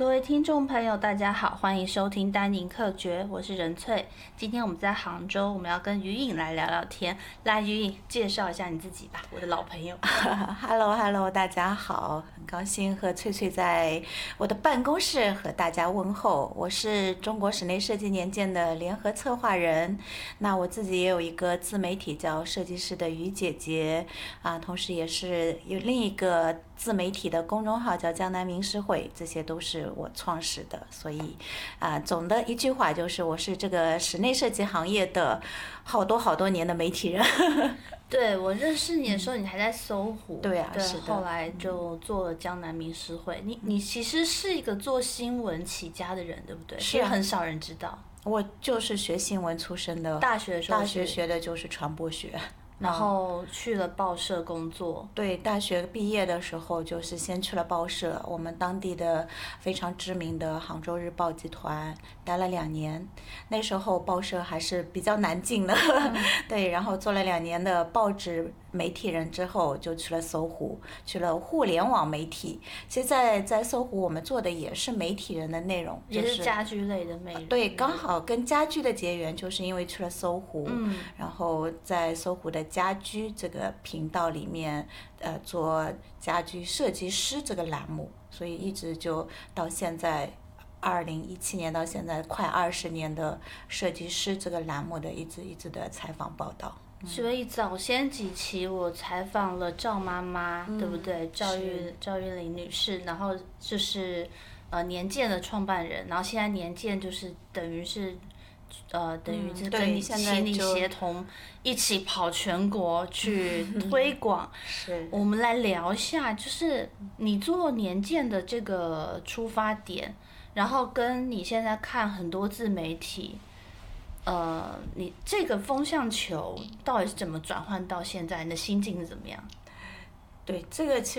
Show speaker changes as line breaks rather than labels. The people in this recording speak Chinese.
各位听众朋友，大家好，欢迎收听丹宁客诀，我是任翠。今天我们在杭州，我们要跟于颖来聊聊天。来，于颖介绍一下你自己吧，我的老朋友。
Hello，大家好，很高兴和翠翠在我的办公室和大家问候。我是中国室内设计年鉴的联合策划人，那我自己也有一个自媒体叫设计师的于姐姐啊，同时也是有另一个自媒体的公众号叫江南名师会，这些都是我创始的。所以总的一句话就是我是这个室内设计行业的好多年的媒体人。
对，我认识你的时候，你还在搜狐。
对啊，
对，
是的。
后来就做了江南名师会。你其实是一个做新闻起家的人，对不对？
是啊，
很少人知道。
我就是学新闻出身的，
大学的时候
大学学的就是传播学。
然后去了报社工作。
对，大学毕业的时候就是先去了报社，我们当地的非常知名的杭州日报集团待了2年，那时候报社还是比较难进的。对，然后做了2年的报纸媒体人之后，就去了搜狐，去了互联网媒体。其实在搜狐我们做的也是媒体人的内容，
也是家居类的内容。
对，刚好跟家居的结缘，就是因为去了搜狐，然后在搜狐的家居这个频道里面，做家居设计师这个栏目，所以一直就到现在，2017年到现在快20年的设计师这个栏目的一直的采访报道。
所以早先几期我采访了赵妈妈，对不对？赵玉玲女士，然后就是年鉴的创办人，然后现在年鉴就是等于是跟你请你协同一起跑全国去推广。
是，
我们来聊一下，就是你做年鉴的这个出发点，然后跟你现在看很多自媒体。你这个风向球到底是怎么转换到现在？你的心境是怎么样？
对，这个其